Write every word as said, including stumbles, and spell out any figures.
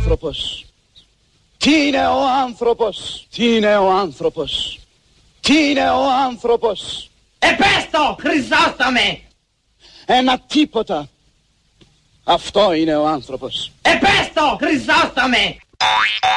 άνθρωπος? Τι είναι ο άνθρωπος? Τι είναι ο άνθρωπος? Τι είναι ο άνθρωπος? Επέστω, Χρυσόστομε! Ένα τίποτα. Αυτό είναι ο άνθρωπος. Επέστω, Χρυσόστομε!